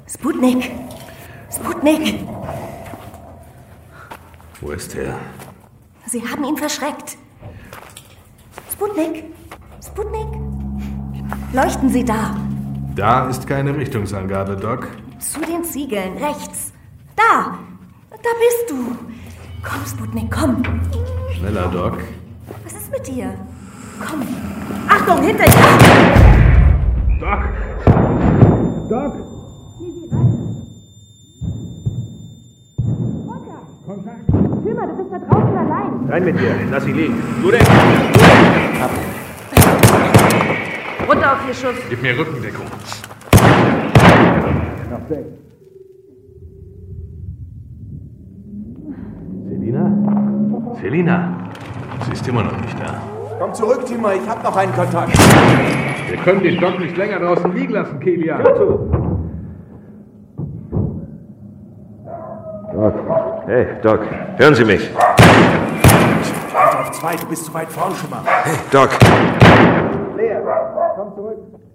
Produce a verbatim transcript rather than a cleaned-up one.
Sputnik! Sputnik! Wo ist er? Sie haben ihn verschreckt. Sputnik! Sputnik! Leuchten Sie da! Da ist keine Richtungsangabe, Doc. Zu den Ziegeln, rechts. Da! Da bist du! Komm, Sputnik, komm! Schneller, Doc. Was ist mit dir? Komm! Achtung, hinter dir! Doc! Doc! Zieh sie rein! Volker! Schimmer, du bist da draußen allein! Rein mit dir, lass sie liegen. Du denn? Ab. Runter auf Ihr Schuss! Gib mir Rückendeckung. Noch sechs. Selina? Selina? Sie ist immer noch nicht da. Komm zurück, Timo, ich hab noch einen Kontakt. Wir können den Doc nicht länger draußen liegen lassen, Kilian. Doc. Hey, Doc, hören Sie mich. Alter, auf zwei, du bist zu weit vorn, Schimmer. Hey, Doc. Leer, komm zurück.